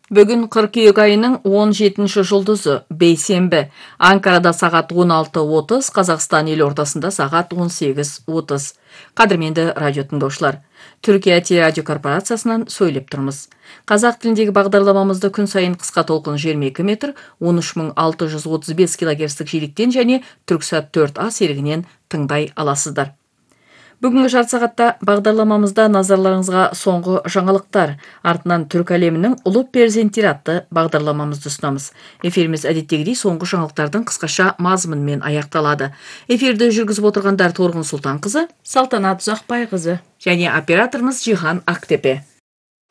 Бүгін қыркүйек айының 17-ші жұлдызы, бейсенбі. Анкарада сағат 16:30, Қазақстан елордасында сағат 18:30. Қадірменді радио тыңдаушылар, Түркия телерадио корпорациясынан сөйлеп тұрмыз. Қазақ тіліндегі бағдарламамызды күн сайын қысқа толқын 22 метр, 13635 килогерцтік жиіліктен және Түрксат 4А серігінен тыңдай аласыздар. Бүгінгі жарты сағатта бағдарламамызда назарларыңызға соңғы жаңалықтар, артынан түркі әлемінің ұлы перзенттері атты бағдарламамызды ұсынамыз. Эфиріміз әдеттегідей соңғы жаңалықтардың қысқаша мазмұнымен аяқталады. Эфирді жүргізіп отырғандар Торғын Сұлтанқызы, Салтанат Ұзақбайқызы және операторымыз Жихан Ақтепе.